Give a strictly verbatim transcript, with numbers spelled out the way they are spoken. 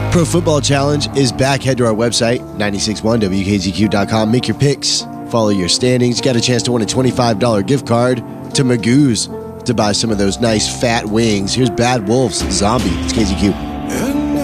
Pro Football Challenge is back. Head to our website, nine six one W K Z Q dot com. Make your picks. Follow your standings. You got a chance to win a twenty-five dollars gift card to Magoo's to buy some of those nice fat wings. Here's Bad Wolves Zombie. It's K Z Q.